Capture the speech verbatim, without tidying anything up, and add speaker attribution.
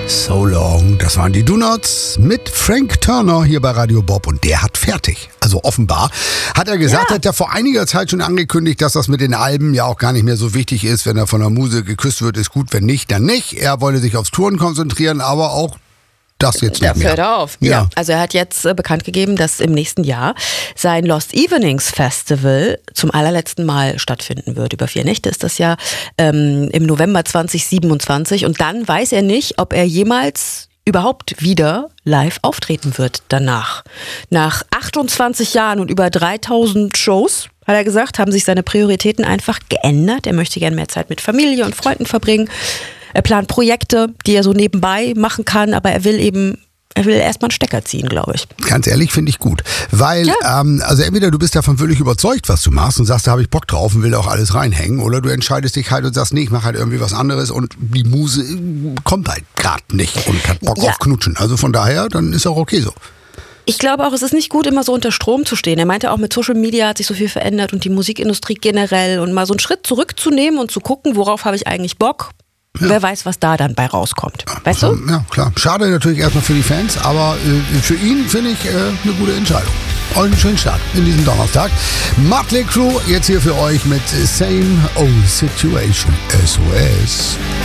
Speaker 1: So Long, das waren die Do-Nots mit Frank Turner hier bei Radio Bob und der hat fertig. Also offenbar hat er gesagt,
Speaker 2: Ja.
Speaker 1: hat er vor einiger Zeit schon angekündigt, dass das mit den Alben ja auch gar nicht mehr so wichtig ist. Wenn er von der Muse geküsst wird, ist gut, wenn nicht, dann nicht. Er wolle sich aufs Touren konzentrieren, aber auch das jetzt nicht
Speaker 2: Da
Speaker 1: mehr.
Speaker 2: hört er auf.
Speaker 1: Ja.
Speaker 2: Ja. Also er hat jetzt äh, bekannt gegeben, dass im nächsten Jahr sein Lost Evenings Festival zum allerletzten Mal stattfinden wird. Über vier Nächte ist das ja ähm, im November zwanzig siebenundzwanzig. Und dann weiß er nicht, ob er jemals überhaupt wieder live auftreten wird danach. Nach achtundzwanzig Jahren und über dreitausend Shows, hat er gesagt, haben sich seine Prioritäten einfach geändert. Er möchte gerne mehr Zeit mit Familie und Freunden verbringen. Er plant Projekte, die er so nebenbei machen kann, aber er will eben, er will erstmal einen Stecker ziehen, glaube ich.
Speaker 1: Ganz ehrlich, finde ich gut. Weil,
Speaker 2: Ja.
Speaker 1: ähm, also entweder du bist davon völlig überzeugt, was du machst und sagst, da habe ich Bock drauf und will da auch alles reinhängen. Oder du entscheidest dich halt und sagst, nee, ich mache halt irgendwie was anderes und die Muse äh, kommt halt gerade nicht und hat Bock
Speaker 2: Ja.
Speaker 1: auf Knutschen. Also von daher, dann ist auch okay so.
Speaker 2: Ich glaube auch, es ist nicht gut, immer so unter Strom zu stehen. Er meinte auch, mit Social Media hat sich so viel verändert und die Musikindustrie generell und mal so einen Schritt zurückzunehmen und zu gucken, worauf habe ich eigentlich Bock.
Speaker 1: Ja.
Speaker 2: Wer weiß, was da dann bei rauskommt. Weißt du?
Speaker 1: Ja, klar. Schade natürlich erstmal für die Fans, aber äh, für ihn finde ich äh, eine gute Entscheidung. Euch einen schönen Start in diesem Donnerstag. Motley Crue jetzt hier für euch mit Same Old Situation S O S.